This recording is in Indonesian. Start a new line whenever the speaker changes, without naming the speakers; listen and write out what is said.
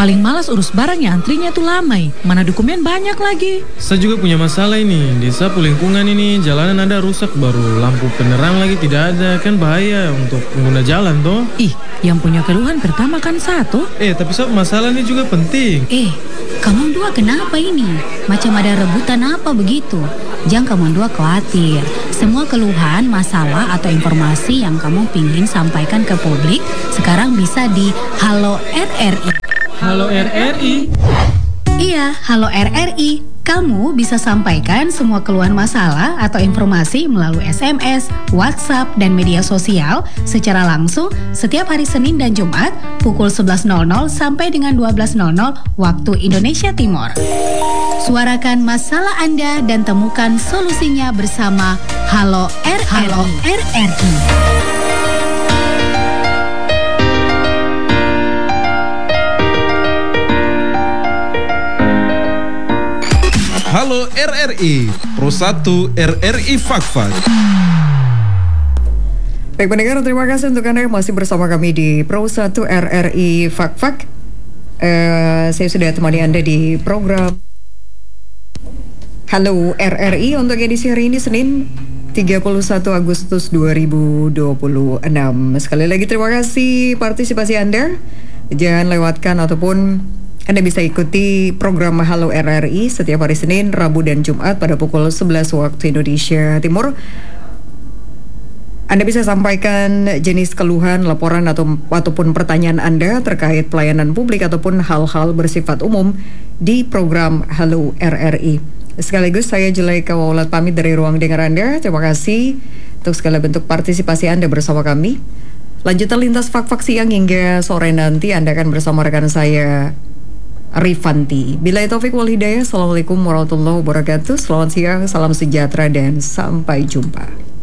Paling malas urus barang yang antrinya tuh lama. Mana dokumen banyak lagi.
Saya juga punya masalah ini. Di sapu lingkungan ini jalanan ada rusak, baru lampu penerang lagi tidak ada. Kan bahaya untuk pengguna jalan toh.
Ih, yang punya keluhan pertama kan satu.
Tapi masalah ini juga penting.
Kamu dua kenapa ini? Macam ada rebutan apa begitu? Jangan kamu dua khawatir. Semua keluhan, masalah atau informasi yang kamu pingin sampaikan ke publik sekarang bisa di Halo RRI.
Halo RRI?
Iya, Halo RRI. Kamu bisa sampaikan semua keluhan masalah atau informasi melalui SMS, WhatsApp, dan media sosial secara langsung setiap hari Senin dan Jumat pukul 11.00 sampai dengan 12.00 waktu Indonesia Timur. Suarakan masalah Anda dan temukan solusinya bersama Halo RRI. Halo RRI.
Halo RRI, Pro 1 RRI Fak-Fak.
Baik pendengar, terima kasih untuk Anda yang masih bersama kami di Pro 1 RRI Fak-Fak. Saya sudah temani Anda di program Halo RRI untuk edisi hari ini Senin 31 Agustus 2026. Sekali lagi terima kasih partisipasi Anda. Jangan lewatkan ataupun Anda bisa ikuti program Halo RRI setiap hari Senin, Rabu, dan Jumat pada pukul 11 waktu Indonesia Timur. Anda bisa sampaikan jenis keluhan, laporan, ataupun pertanyaan Anda terkait pelayanan publik ataupun hal-hal bersifat umum di program Halo RRI. Sekaligus saya Julaika Waulat pamit dari ruang dengar Anda. Terima kasih untuk segala bentuk partisipasi Anda bersama kami. Lanjutan lintas Fak-Fak siang hingga sore nanti Anda akan bersama rekan saya Rifanti. Billahi taufik wal hidayah. Assalamualaikum warahmatullahi wabarakatuh. Selamat siang, salam sejahtera, dan sampai jumpa.